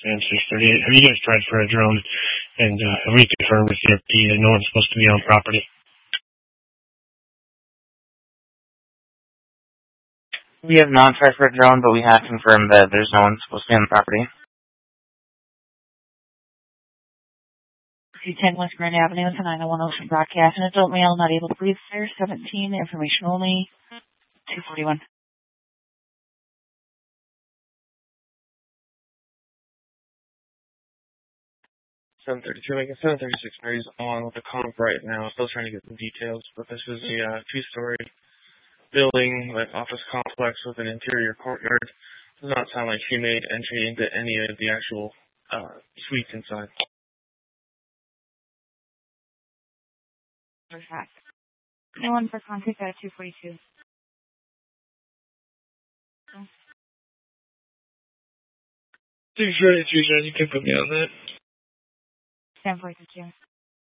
and 638. Have you guys tried for a drone and reconfirmed with your P that no one's supposed to be on property? We have not tried for a drone, but we have confirmed that there's no one supposed to be on the property. 210 West Grand Avenue, it's a 901 Ocean Broadcast, an adult male not able to breathe, sir, 17, information only, 241. 732, making 736 Mary's on with the comp right now. Still trying to get the details, but this is a two-story building, like office complex with an interior courtyard. Does not sound like she made entry into any of the actual suites inside. Perfect. No one for contact at 242. Oh. 242, you can put me on that. 1042.